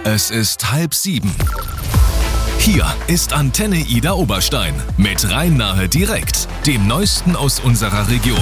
Es ist 6:30. Hier ist Antenne Ida Oberstein mit Rhein-Nahe direkt, dem Neuesten aus unserer Region.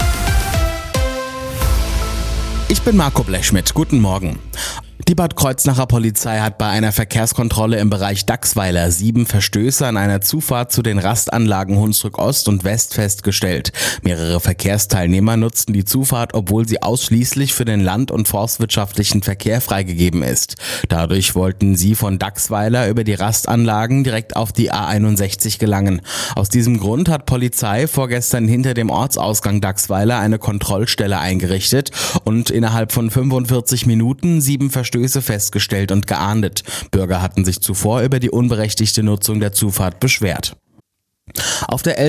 Ich bin Marco Blechschmidt. Guten Morgen. Die Bad Kreuznacher Polizei hat bei einer Verkehrskontrolle im Bereich Dachsweiler 7 Verstöße an einer Zufahrt zu den Rastanlagen Hunsrück Ost und West festgestellt. Mehrere Verkehrsteilnehmer nutzten die Zufahrt, obwohl sie ausschließlich für den land- und forstwirtschaftlichen Verkehr freigegeben ist. Dadurch wollten sie von Dachsweiler über die Rastanlagen direkt auf die A61 gelangen. Aus diesem Grund hat Polizei vorgestern hinter dem Ortsausgang Dachsweiler eine Kontrollstelle eingerichtet und innerhalb von 45 Minuten 7 Verstöße festgestellt und geahndet. Bürger hatten sich zuvor über die unberechtigte Nutzung der Zufahrt beschwert. Auf der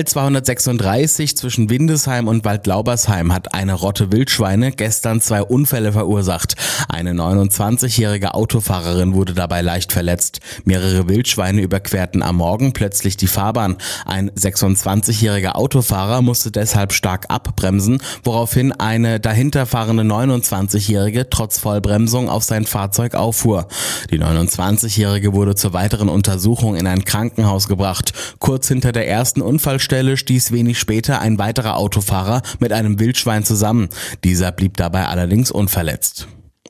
L236 zwischen Windesheim und Waldlaubersheim hat eine Rotte Wildschweine gestern 2 Unfälle verursacht. Eine 29-jährige Autofahrerin wurde dabei leicht verletzt. Mehrere Wildschweine überquerten am Morgen plötzlich die Fahrbahn. Ein 26-jähriger Autofahrer musste deshalb stark abbremsen, woraufhin eine dahinterfahrende 29-jährige trotz Vollbremsung auf sein Fahrzeug auffuhr. Die 29-jährige wurde zur weiteren Untersuchung in ein Krankenhaus gebracht. Kurz hinter der ersten Unfallstelle stieß wenig später ein weiterer Autofahrer mit einem Wildschwein zusammen. Dieser blieb dabei allerdings unverletzt.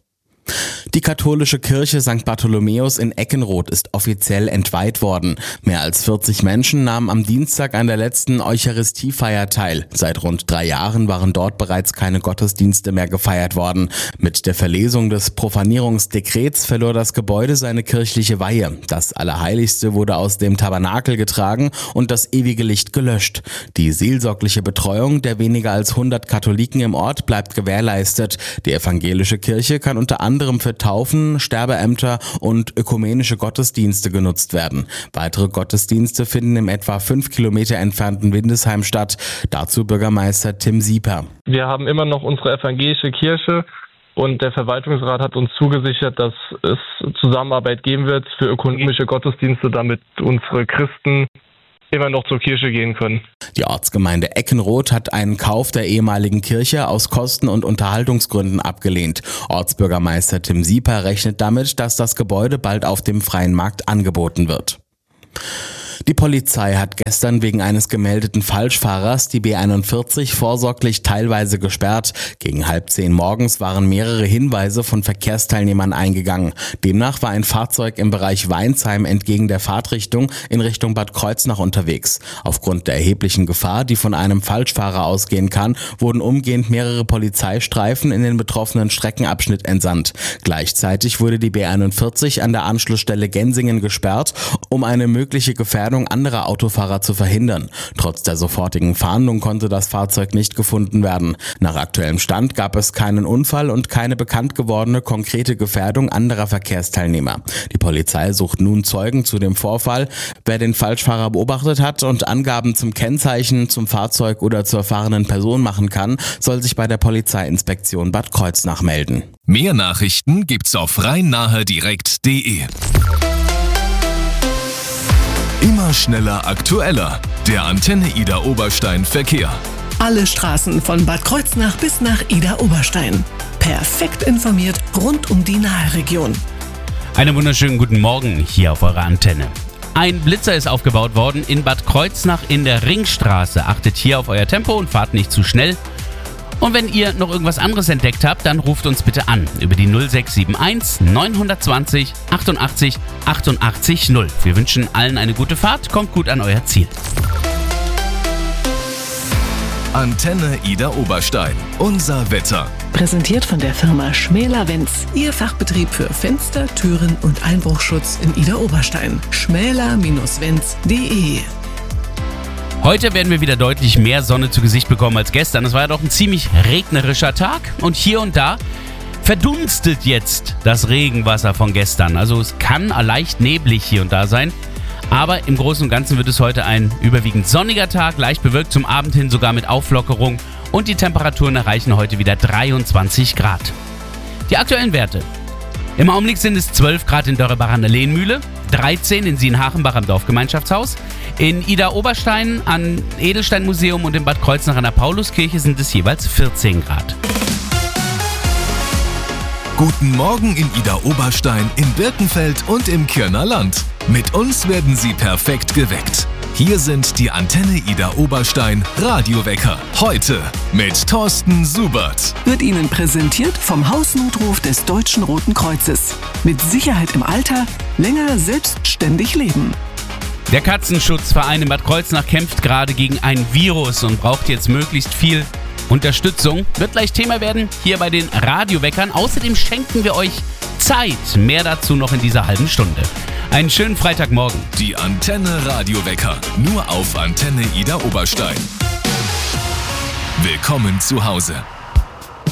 Die katholische Kirche St. Bartholomäus in Eckenroth ist offiziell entweiht worden. Mehr als 40 Menschen nahmen am Dienstag an der letzten Eucharistiefeier teil. Seit rund 3 Jahren waren dort bereits keine Gottesdienste mehr gefeiert worden. Mit der Verlesung des Profanierungsdekrets verlor das Gebäude seine kirchliche Weihe. Das Allerheiligste wurde aus dem Tabernakel getragen und das ewige Licht gelöscht. Die seelsorgliche Betreuung der weniger als 100 Katholiken im Ort bleibt gewährleistet. Die evangelische Kirche kann unter anderem für Taufen, Sterbeämter und ökumenische Gottesdienste genutzt werden. Weitere Gottesdienste finden im etwa 5 Kilometer entfernten Windesheim statt. Dazu Bürgermeister Tim Sieper. Wir haben immer noch unsere evangelische Kirche und der Verwaltungsrat hat uns zugesichert, dass es Zusammenarbeit geben wird für ökumenische Gottesdienste, damit unsere Christen immer noch zur Kirche gehen können. Die Ortsgemeinde Eckenroth hat einen Kauf der ehemaligen Kirche aus Kosten- und Unterhaltungsgründen abgelehnt. Ortsbürgermeister Tim Sieper rechnet damit, dass das Gebäude bald auf dem freien Markt angeboten wird. Die Polizei hat gestern wegen eines gemeldeten Falschfahrers die B41 vorsorglich teilweise gesperrt. Gegen 9:30 morgens waren mehrere Hinweise von Verkehrsteilnehmern eingegangen. Demnach war ein Fahrzeug im Bereich Weinsheim entgegen der Fahrtrichtung in Richtung Bad Kreuznach unterwegs. Aufgrund der erheblichen Gefahr, die von einem Falschfahrer ausgehen kann, wurden umgehend mehrere Polizeistreifen in den betroffenen Streckenabschnitt entsandt. Gleichzeitig wurde die B41 an der Anschlussstelle Gensingen gesperrt, um eine mögliche Gefährdung anderer Autofahrer zu verhindern. Trotz der sofortigen Fahndung konnte das Fahrzeug nicht gefunden werden. Nach aktuellem Stand gab es keinen Unfall und keine bekannt gewordene konkrete Gefährdung anderer Verkehrsteilnehmer. Die Polizei sucht nun Zeugen zu dem Vorfall. Wer den Falschfahrer beobachtet hat und Angaben zum Kennzeichen, zum Fahrzeug oder zur fahrenden Person machen kann, soll sich bei der Polizeiinspektion Bad Kreuznach melden. Mehr Nachrichten gibt's auf rhein-nahe-direkt.de. Immer schneller, aktueller. Der Antenne Ida Oberstein Verkehr. Alle Straßen von Bad Kreuznach bis nach Ida Oberstein. Perfekt informiert rund um die Naheregion. Einen wunderschönen guten Morgen hier auf eurer Antenne. Ein Blitzer ist aufgebaut worden in Bad Kreuznach in der Ringstraße. Achtet hier auf euer Tempo und fahrt nicht zu schnell. Und wenn ihr noch irgendwas anderes entdeckt habt, dann ruft uns bitte an über die 0671 920 88 88 0. Wir wünschen allen eine gute Fahrt, kommt gut an euer Ziel. Antenne Ida Oberstein. Unser Wetter. Präsentiert von der Firma Schmäler-Wenz. Ihr Fachbetrieb für Fenster, Türen und Einbruchschutz in Ida Oberstein. schmäler-wenz.de. Heute werden wir wieder deutlich mehr Sonne zu Gesicht bekommen als gestern. Es war ja doch ein ziemlich regnerischer Tag und hier und da verdunstet jetzt das Regenwasser von gestern. Also es kann leicht neblig hier und da sein, aber im Großen und Ganzen wird es heute ein überwiegend sonniger Tag, leicht bewölkt zum Abend hin, sogar mit Auflockerung und die Temperaturen erreichen heute wieder 23 Grad. Die aktuellen Werte. Im Augenblick sind es 12 Grad in Dörrebach an der Lehnmühle, 13 in Sienhachenbach am Dorfgemeinschaftshaus. In Ida Oberstein am Edelsteinmuseum und in Bad Kreuznach an der Pauluskirche sind es jeweils 14 Grad. Guten Morgen in Idar-Oberstein, in Birkenfeld und im Kirner Land. Mit uns werden Sie perfekt geweckt. Hier sind die Antenne Idar-Oberstein Radiowecker. Heute mit Thorsten Subert. Wird Ihnen präsentiert vom Hausnotruf des Deutschen Roten Kreuzes. Mit Sicherheit im Alter, länger selbstständig leben. Der Katzenschutzverein in Bad Kreuznach kämpft gerade gegen ein Virus und braucht jetzt möglichst viel Unterstützung. Wird gleich Thema werden hier bei den Radioweckern. Außerdem schenken wir euch Zeit. Mehr dazu noch in dieser halben Stunde. Einen schönen Freitagmorgen. Die Antenne Radiowecker. Nur auf Antenne Idar-Oberstein. Willkommen zu Hause.